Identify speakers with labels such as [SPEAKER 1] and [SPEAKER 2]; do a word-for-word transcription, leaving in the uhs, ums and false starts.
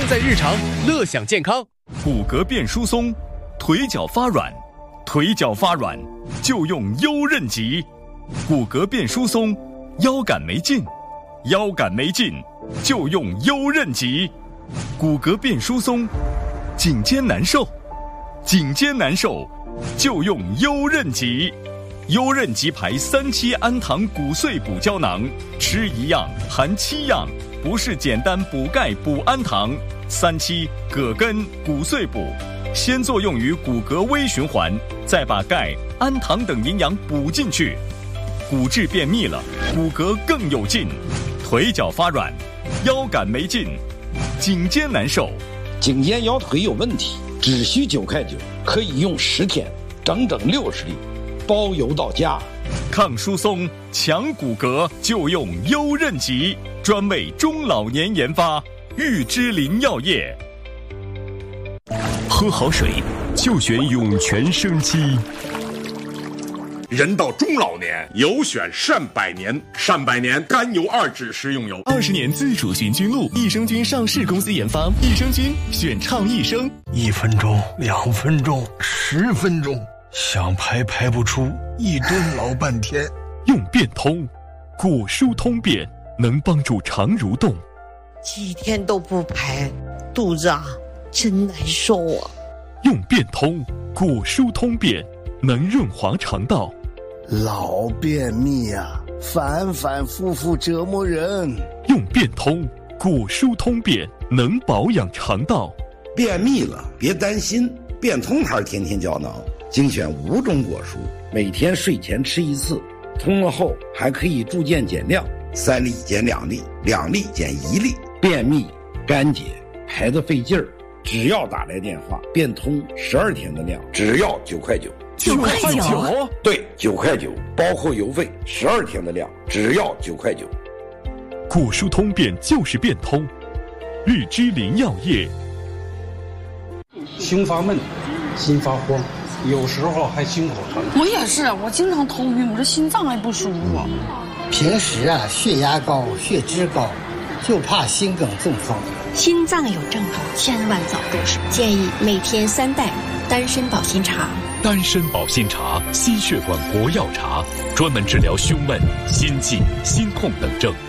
[SPEAKER 1] 用在日常，乐享健康。
[SPEAKER 2] 骨骼变疏松，腿脚发软，腿脚发软就用优韧极。骨骼变疏松，腰杆没劲，腰杆没劲就用优韧极。骨骼变疏松，颈肩难受，颈肩难受就用优韧极。优韧极牌三七氨糖骨碎补胶囊，吃一样含七样，不是简单补钙补氨糖。三七葛根骨碎补，先作用于骨骼微循环，再把钙、氨糖等营养补进去，骨质变密了，骨骼更有劲。腿脚发软，腰杆没劲，颈肩难受，
[SPEAKER 3] 颈肩腰腿有问题，只需九块九，可以用十天，整整六十粒，包邮到家。
[SPEAKER 2] 抗疏松强骨骼就用优韧极，专为中老年研发，玉芝林药业。
[SPEAKER 4] 喝好水就选涌泉生机。
[SPEAKER 5] 人到中老年，有选善百年。善百年甘油二酯食用油，
[SPEAKER 4] 二十年自主寻菌露，益生菌上市公司研发，益生菌选畅益生。
[SPEAKER 6] 一分钟，两分钟，十分钟，想排排不出，一蹲老半天。
[SPEAKER 4] 用变通，果蔬通便，能帮助肠蠕动。
[SPEAKER 7] 几天都不排，肚子啊真难受啊。
[SPEAKER 4] 用变通，果蔬通便，能润滑肠道。
[SPEAKER 6] 老便秘啊，反反复复折磨人。
[SPEAKER 4] 用变通，果蔬通便，能保养肠道。
[SPEAKER 8] 便秘了别担心，变通牌天天胶囊精选五种果蔬，每天睡前吃一次，通了后还可以逐渐减量，三粒减两粒，两粒减一粒。便秘、干结、排得费劲儿，只要打来电话，变通十二天的量，只要九块九。
[SPEAKER 4] 九块九？
[SPEAKER 8] 对，九块九，包括邮费，十二天的量，只要九块九。
[SPEAKER 4] 果蔬通便就是变通，玉芝林药业。
[SPEAKER 9] 胸发闷，心发慌，有时候还心口疼。
[SPEAKER 10] 我也是，我经常头晕，我这心脏还不舒服。
[SPEAKER 11] 平时啊，血压高，血脂高，就怕心梗中风。
[SPEAKER 12] 心脏有症状，千万早重视。建议每天三袋丹参保心茶。
[SPEAKER 4] 丹参保心茶，心血管活药茶，专门治疗胸闷、心悸、心痛等症。